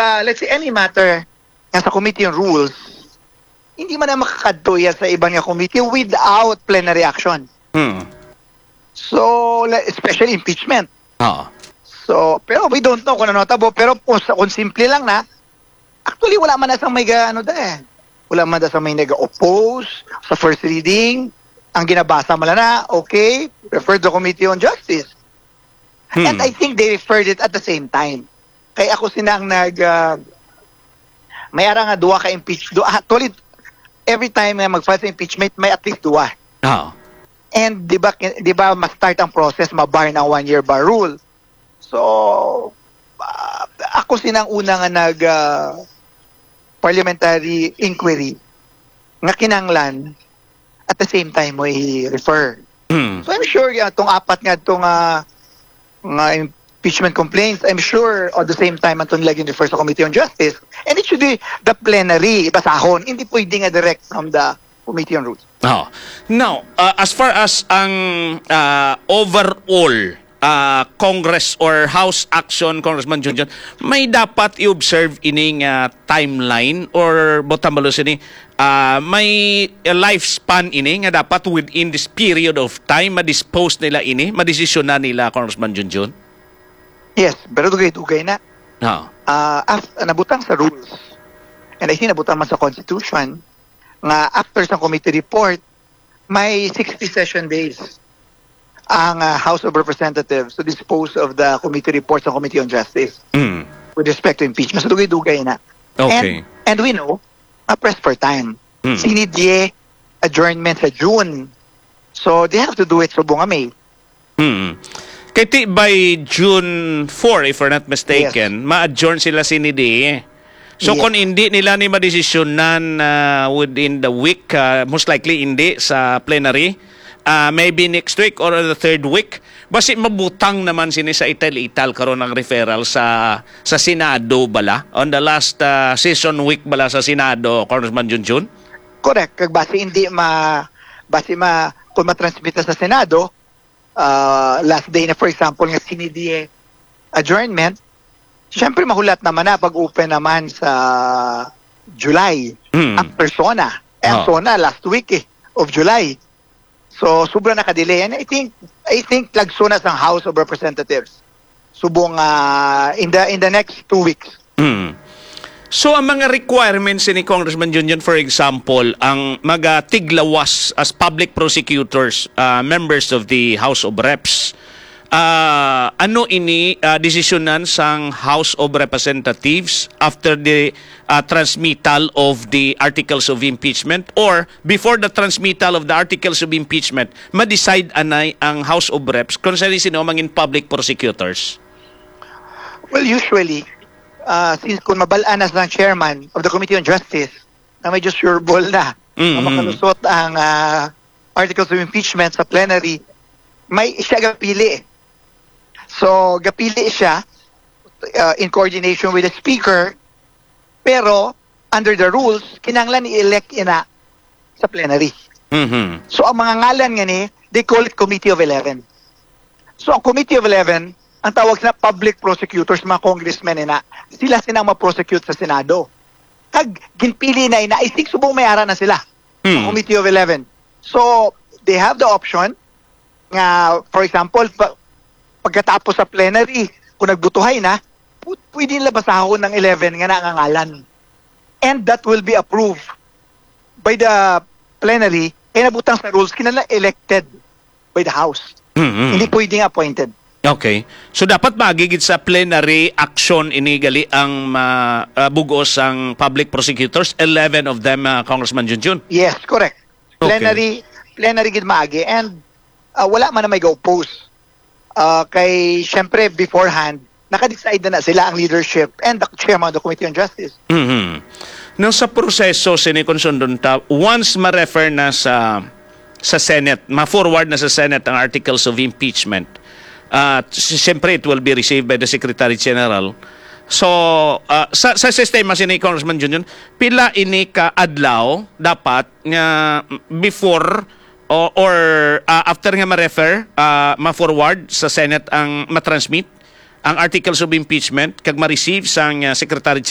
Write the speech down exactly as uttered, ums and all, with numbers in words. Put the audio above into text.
sa, let's say, any matter nga sa committee on rules, hindi man na makakadto yan sa ibang nga committee without plenary action. Hmm. So, like, especially impeachment. Oo. So, pero we don't know kung ano tabo. Pero kung, kung simple lang na, actually, wala man na sa may ga, ano da eh. Wala man na sa may nag-oppose sa first reading. Ang ginabasa mo lang na, okay, refer to Committee on Justice. Hmm. And I think they referred it at the same time. Kaya ako sinang nag, uh, may ara nga duwa ka impeach. Duwa, actually, every time nga mag-file sa impeachment, may at least duwa. Oo. And di ba, di ba ma-start ang process, ma-bar ng one-year bar rule. So, uh, ako sinang una nga nag uh, parliamentary inquiry nga kinanglan at the same time mo i-refer. Hmm. So I'm sure yeah, itong apat nga itong uh, nga impeachment complaints, I'm sure at the same time itong laging refer sa Committee on Justice. And it should be the plenary, basahon. Hindi pwede nga direct from the Committee on Rules. Oh. Now, uh, as far as ang uh, overall uh, Congress or House action, Congressman Junjun, may dapat i-observe ining uh, timeline or botambalo sini uh, may uh, lifespan ini nga dapat within this period of time ma-dispose nila ini, ma-desisyon na nila, Congressman Junjun? Yes, pero dugay-dugay na. Oh. Uh, after, nabutang sa rules, and I think nabutang man sa Constitution, nga after sa committee report, may sixty session days ang uh, House of Representatives to dispose of the committee reports ng Committee on Justice Mm. with respect to impeachment. So, dugay-dugay na. Okay. And, and we know, uh, press for time. Mm. Sinidye adjournment sa June. So, they have to do it sa bunga May. Hmm. Kaya ti by June fourth, if we're not mistaken, Yes. ma-adjourn sila sinidi. So Yes. kung hindi nila ni madesisyonan uh, within the week, uh, most likely hindi sa plenary, uh, maybe next week or the third week, basi mabutang naman sini sa ital-ital karon ng referral sa sa Senado bala on the last uh, session week bala sa Senado, Congressman Junjun. Correct. Kag base hindi ma base ma kung matransmit na sa Senado, uh, last day na for example nga sinidye adjournment, syempre mahulat naman na pag-open naman sa July Mm. ang persona. Eh, ang Oh. persona last week eh, of July. So sobra naka-delay. And I think I think lagsuna sa House of Representatives. Subong uh, in the in the next two weeks. Hmm. So ang mga requirements ni Congressman Junjun, for example, ang mga tiglawas as public prosecutors, uh, members of the House of Reps, uh, ano ini uh, desisyonan sang House of Representatives after the uh, transmittal of the articles of impeachment or before the transmittal of the articles of impeachment, ma-decide anay ang House of Reps kung saan sino mangin public prosecutors? Well, usually, uh, since kung mabalaan na ng chairman of the Committee on Justice, na medyo sureball na, Mm-hmm. na makalusot ang uh, articles of impeachment sa plenary, may siya gapili. So, gapili siya uh, in coordination with the Speaker, pero under the rules, kinanglan i-elect ina sa plenary. Mhm. So, ang mga ngalan nga ni, they call it Committee of Eleven. So, ang Committee of Eleven, ang tawag na public prosecutors, mga congressmen na, sila sinang ma-prosecute sa Senado. Kag, ginpili na ina, I think subong may ara na sila. Hmm. Ang Committee of Eleven. So, they have the option nga, for example, pa, pagkatapos sa plenary, kung nagbutuhay na, pu- pwede nila basahon ng eleven nga nangangalan. And that will be approved by the plenary, kaya nabutang sa rules, kinala elected by the House. Mhm. Hindi pwedeng appointed. Okay. So dapat magigit sa plenary action inigali ang uh, uh, bugos ang public prosecutors, eleven of them, uh, Congressman Junjun. Yes, correct. Okay. Plenary, plenary gid maagi and uh, wala man na may go-oppose. Uh, kay, syempre, beforehand, nakadecide na, na sila ang leadership and the chairman of the Committee on Justice. Mhm. Nang sa proseso sinikonsundon ta, once ma-refer na sa sa Senate, ma-forward na sa Senate ang articles of impeachment, uh, siyempre it will be received by the Secretary General. So, uh, sa, sa sistema sini Congressman Junjun, pila ini ka adlaw dapat nga before or, or uh, after nga ma-refer, uh, ma-forward sa Senate ang ma-transmit ang articles of impeachment kag ma-receive sang uh, Secretary